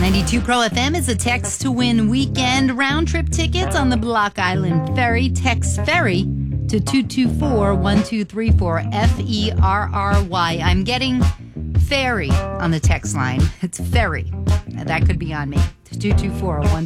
92 Pro FM is a text to win weekend round trip tickets on the Block Island Ferry. Text Ferry to 224-1234 FERRY. I'm getting ferry on the text line. It's ferry. That could be on me. 224-1234.